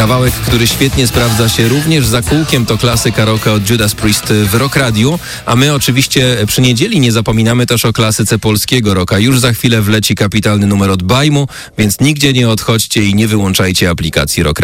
Kawałek, który świetnie sprawdza się również za kółkiem, to klasyka rocka od Judas Priest w Rock Radiu, a my oczywiście przy niedzieli nie zapominamy też o klasyce polskiego rocka. Już za chwilę wleci kapitalny numer od Bajmu, więc nigdzie nie odchodźcie i nie wyłączajcie aplikacji Rock